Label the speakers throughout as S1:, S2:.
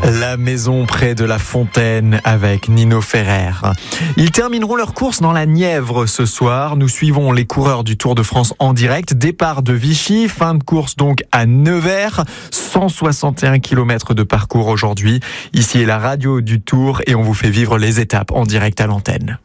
S1: La maison près de la fontaine avec Nino Ferrer. Ils termineront leur course dans la Nièvre ce soir. Nous suivons les coureurs du Tour de France en direct. Départ de Vichy, fin de course donc à Nevers. 161 km de parcours aujourd'hui. Ici est la radio du Tour et on vous fait vivre les étapes en direct à l'antenne.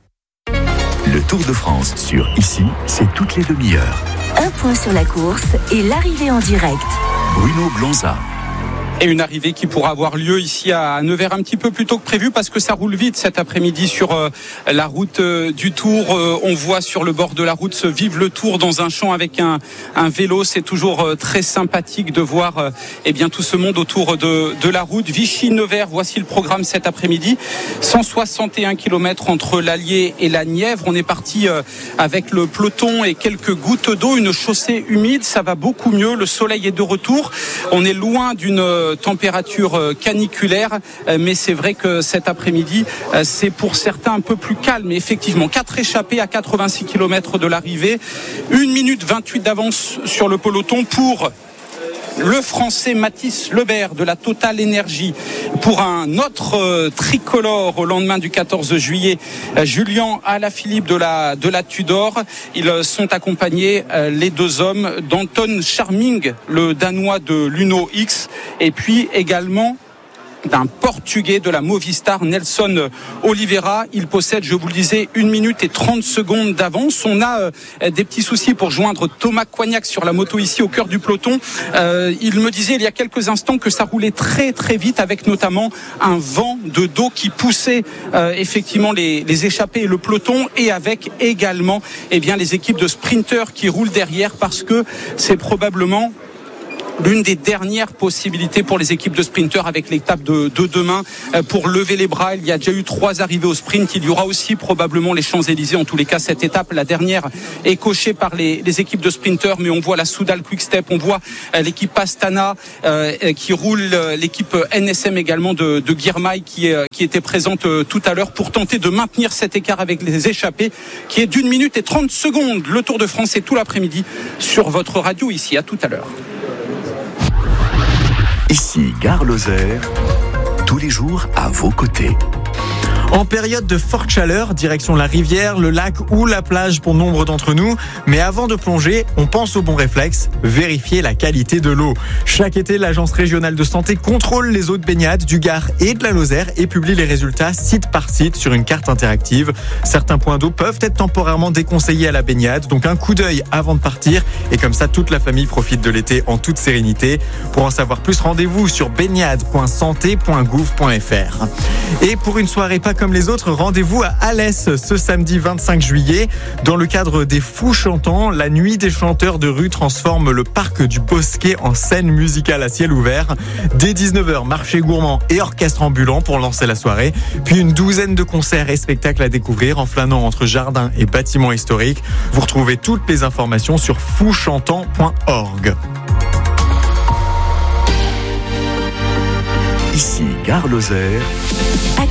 S2: Le Tour de France sur Ici, c'est toutes les demi-heures.
S3: Un point sur la course et l'arrivée en direct.
S2: Bruno Blanza.
S4: Et une arrivée qui pourra avoir lieu ici à Nevers un petit peu plus tôt que prévu parce que ça roule vite cet après-midi sur la route du Tour. On voit sur le bord de la route se vivre le Tour dans un champ avec un vélo. C'est toujours très sympathique de voir tout ce monde autour de la route. Vichy-Nevers, voici le programme cet après-midi. 161 km entre l'Allier et la Nièvre. On est parti avec le peloton et quelques gouttes d'eau. Une chaussée humide, ça va beaucoup mieux. Le soleil est de retour. On est loin d'une température caniculaire, mais c'est vrai que cet après-midi c'est pour certains un peu plus calme. Et effectivement, 4 échappés à 86 km de l'arrivée, 1 minute 28 d'avance sur le peloton pour le Français Mathis Lebert de la Total Énergie. Pour un autre tricolore au lendemain du 14 juillet, Julien Alaphilippe de la Tudor. Ils sont accompagnés, les deux hommes, d'Anton Charming, le Danois de l'Uno X, et puis également d'un Portugais de la Movistar, Nelson Oliveira. Il possède, je vous le disais, 1 minute et 30 secondes d'avance. On a des petits soucis pour joindre Thomas Coignac sur la moto ici au cœur du peloton. Il me disait il y a quelques instants que ça roulait très très vite avec notamment un vent de dos qui poussait effectivement les échappés et le peloton, et avec également les équipes de sprinteurs qui roulent derrière, parce que c'est probablement l'une des dernières possibilités pour les équipes de sprinteurs avec l'étape de demain pour lever les bras. Il y a déjà eu 3 arrivées au sprint. Il y aura aussi probablement les Champs-Élysées. En tous les cas, cette étape, la dernière, est cochée par les équipes de sprinteurs. Mais on voit la Soudal Quick-Step, on voit l'équipe Astana qui roule, l'équipe NSM également de Girmay qui était présente tout à l'heure pour tenter de maintenir cet écart avec les échappés qui est d'1 minute et 30 secondes. Le Tour de France est tout l'après-midi sur votre radio ici. À tout à l'heure.
S2: Ici, Gare Lozère, tous les jours à vos côtés.
S1: En période de forte chaleur, direction la rivière, le lac ou la plage pour nombre d'entre nous. Mais avant de plonger, on pense au bon réflexe, vérifier la qualité de l'eau. Chaque été, l'Agence régionale de santé contrôle les eaux de baignade du Gard et de la Lozère et publie les résultats site par site sur une carte interactive. Certains points d'eau peuvent être temporairement déconseillés à la baignade, donc un coup d'œil avant de partir. Et comme ça, toute la famille profite de l'été en toute sérénité. Pour en savoir plus, rendez-vous sur baignade.santé.gouv.fr. Et pour une soirée pas comme les autres, rendez-vous à Alès ce samedi 25 juillet. Dans le cadre des Fous Chantants, la nuit des chanteurs de rue transforme le parc du Bosquet en scène musicale à ciel ouvert. Dès 19h, marché gourmand et orchestre ambulant pour lancer la soirée. Puis une douzaine de concerts et spectacles à découvrir en flânant entre jardins et bâtiments historiques. Vous retrouvez toutes les informations sur fouschantant.org.
S2: Ici, Gare Lozère.